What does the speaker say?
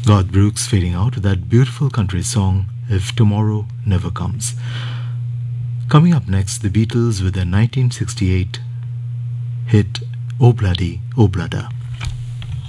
Garth Brooks fading out with that beautiful country song, If Tomorrow Never Comes. Coming up next, the Beatles with their 1968 hit Oh Bloody, Oh Bludder.